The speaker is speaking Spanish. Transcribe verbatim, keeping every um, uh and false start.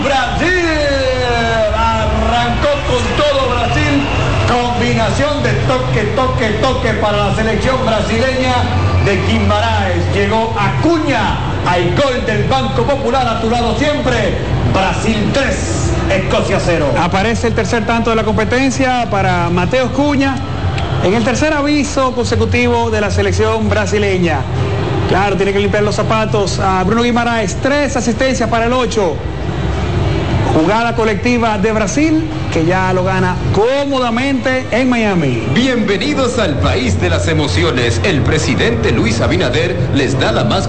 Brasil arrancó con todo Brasil, combinación de toque, toque, toque para la selección brasileña de Guimaraes. Llegó Acuña, hay gol del Banco Popular a tu lado siempre. Brasil tres, Escocia cero. Aparece el tercer tanto de la competencia para Mateus Cunha en el tercer aviso consecutivo de la selección brasileña. Claro, tiene que limpiar los zapatos a Bruno Guimaraes. Tres asistencias para el ocho. Jugada colectiva de Brasil, que ya lo gana cómodamente en Miami. Bienvenidos al país de las emociones. El presidente Luis Abinader les da la más